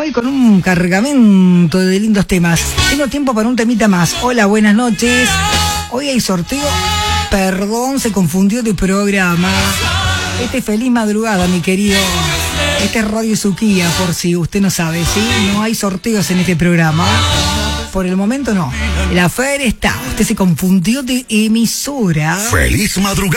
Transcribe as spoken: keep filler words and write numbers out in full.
hoy con un cargamento de lindos temas. Tengo tiempo para un temita más. Hola, buenas noches. Hoy hay sorteo. Perdón, se confundió de programa. Este feliz madrugada, mi querido. Este es Radio Suquía, por si usted no sabe, ¿sí? No hay sorteos en este programa. Por el momento no. La F E R está. Usted se confundió de emisora. Feliz madrugada.